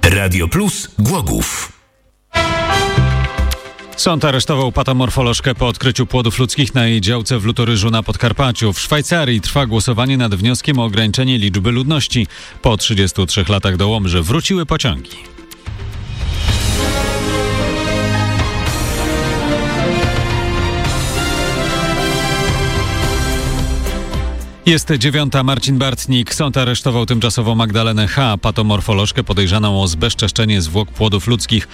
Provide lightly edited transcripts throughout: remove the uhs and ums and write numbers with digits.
Radio Plus Głogów. Sąd aresztował patomorfolożkę po odkryciu płodów ludzkich na jej działce w Lutoryżu na Podkarpaciu. W Szwajcarii trwa głosowanie nad wnioskiem o ograniczenie liczby ludności. Po 33 latach do Łomży wróciły pociągi. Jest 9. Marcin Bartnik. Sąd aresztował tymczasowo Magdalenę H., patomorfolożkę podejrzaną o zbezczeszczenie zwłok płodów ludzkich.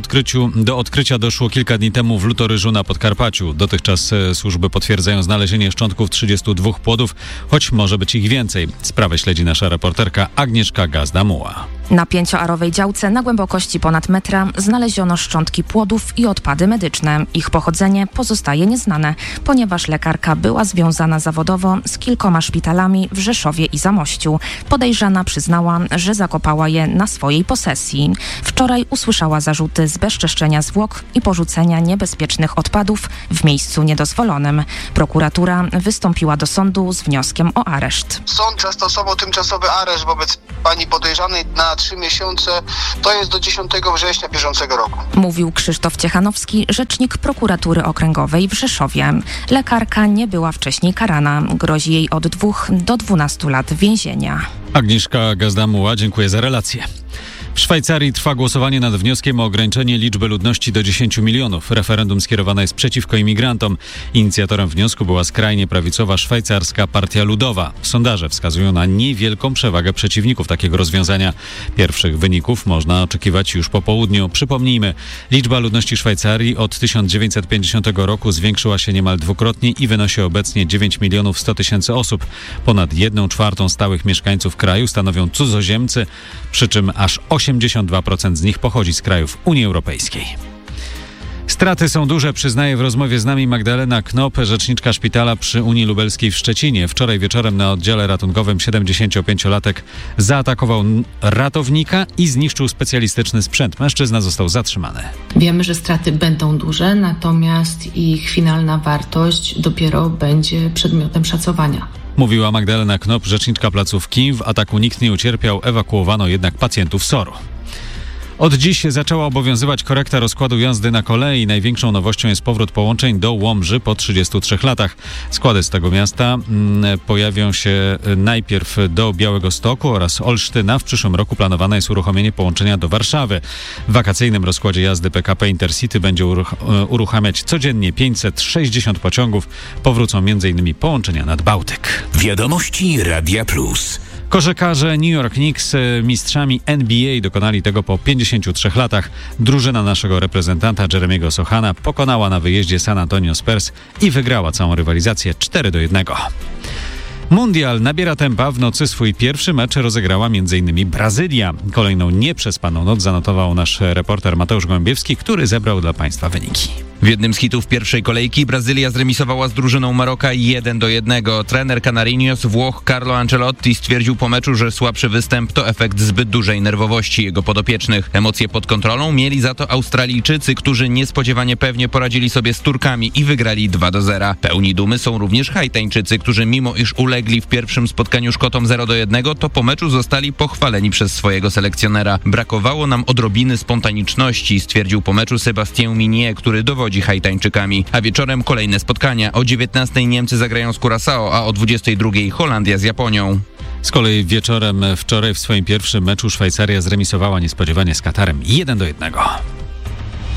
Do odkrycia doszło kilka dni temu w Lutoryżu na Podkarpaciu. Dotychczas służby potwierdzają znalezienie szczątków 32 płodów, choć może być ich więcej. Sprawę śledzi nasza reporterka Agnieszka Gazda-Muła. Na 5-arowej działce na głębokości ponad metra znaleziono szczątki płodów i odpady medyczne. Ich pochodzenie pozostaje nieznane, ponieważ lekarka była związana zawodowo z kilkoma szpitalami w Rzeszowie i Zamościu. Podejrzana przyznała, że zakopała je na swojej posesji. Wczoraj usłyszała zarzuty zbezczeszczenia zwłok i porzucenia niebezpiecznych odpadów w miejscu niedozwolonym. Prokuratura wystąpiła do sądu z wnioskiem o areszt. Sąd zastosował tymczasowy areszt wobec pani podejrzanej na 3 miesiące, to jest do 10 września bieżącego roku. Mówił Krzysztof Ciechanowski, rzecznik prokuratury okręgowej w Rzeszowie. Lekarka nie była wcześniej karana. Grozi jej od 2 do 12 lat więzienia. Agnieszka Gazda-Muła, dziękuję za relację. W Szwajcarii trwa głosowanie nad wnioskiem o ograniczenie liczby ludności do 10 milionów. Referendum skierowane jest przeciwko imigrantom. Inicjatorem wniosku była skrajnie prawicowa szwajcarska Partia Ludowa. Sondaże wskazują na niewielką przewagę przeciwników takiego rozwiązania. Pierwszych wyników można oczekiwać już po południu. Przypomnijmy, liczba ludności Szwajcarii od 1950 roku zwiększyła się niemal dwukrotnie i wynosi obecnie 9 milionów 100 tysięcy osób. Ponad 1/4 stałych mieszkańców kraju stanowią cudzoziemcy, przy czym aż 82% z nich pochodzi z krajów Unii Europejskiej. Straty są duże, przyznaje w rozmowie z nami Magdalena Knop, rzeczniczka szpitala przy Unii Lubelskiej w Szczecinie. Wczoraj wieczorem na oddziale ratunkowym 75-latek zaatakował ratownika i zniszczył specjalistyczny sprzęt. Mężczyzna został zatrzymany. Wiemy, że straty będą duże, natomiast ich finalna wartość dopiero będzie przedmiotem szacowania. Mówiła Magdalena Knop, rzeczniczka placówki. W ataku nikt nie ucierpiał, ewakuowano jednak pacjentów SOR-u. Od dziś zaczęła obowiązywać korekta rozkładu jazdy na kolei. Największą nowością jest powrót połączeń do Łomży po 33 latach. Składy z tego miasta pojawią się najpierw do Białegostoku oraz Olsztyna. W przyszłym roku planowane jest uruchomienie połączenia do Warszawy. W wakacyjnym rozkładzie jazdy PKP Intercity będzie uruchamiać codziennie 560 pociągów. Powrócą m.in. połączenia nad Bałtyk. Wiadomości Radia Plus. Koszykarze New York Knicks mistrzami NBA dokonali tego po 53 latach. Drużyna naszego reprezentanta Jeremiego Sochana pokonała na wyjeździe San Antonio Spurs i wygrała całą rywalizację 4-1. Mundial nabiera tempa. W nocy swój pierwszy mecz rozegrała m.in. Brazylia. Kolejną nieprzespaną noc zanotował nasz reporter Mateusz Gołębiewski, który zebrał dla Państwa wyniki. W jednym z hitów pierwszej kolejki Brazylia zremisowała z drużyną Maroka 1-1. Trener Canarinos, Włoch Carlo Ancelotti stwierdził po meczu, że słabszy występ to efekt zbyt dużej nerwowości jego podopiecznych. Emocje pod kontrolą mieli za to Australijczycy, którzy niespodziewanie pewnie poradzili sobie z Turkami i wygrali 2-0. Pełni dumy są również Haitańczycy, którzy mimo iż ulegli w pierwszym spotkaniu Szkotom 0-1, to po meczu zostali pochwaleni przez swojego selekcjonera. Brakowało nam odrobiny spontaniczności, stwierdził po meczu Sébastien Minier, który dowodzi Haitańczykami. A wieczorem kolejne spotkania. O 19:00 Niemcy zagrają z Curaçao, a o 22:00 Holandia z Japonią. Z kolei wieczorem wczoraj w swoim pierwszym meczu Szwajcaria zremisowała niespodziewanie z Katarem 1-1.